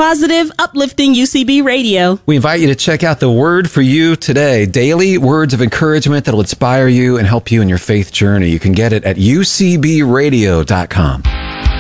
positive, uplifting UCB radio. We invite you to check out the Word for You today. Daily words of encouragement that will inspire you and help you in your faith journey. You can get it at ucbradio.com.